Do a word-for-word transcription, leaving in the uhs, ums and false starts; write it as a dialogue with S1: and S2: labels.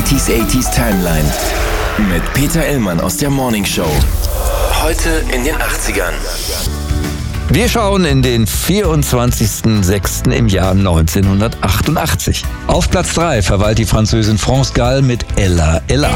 S1: neunziger achtziger Timeline mit Peter Illmann aus der Morning Show. Heute in den achtzigern.
S2: Wir schauen in den vierundzwanzigsten sechsten im Jahr neunzehnhundertachtundachtzig. Auf Platz drei verweilt die Französin France Gall mit Ella Ella.